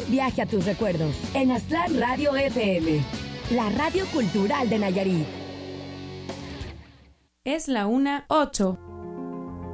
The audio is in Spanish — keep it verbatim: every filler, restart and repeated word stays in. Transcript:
viaje a tus recuerdos en Aztlán Radio F M, la radio cultural de Nayarit. Es la una ocho.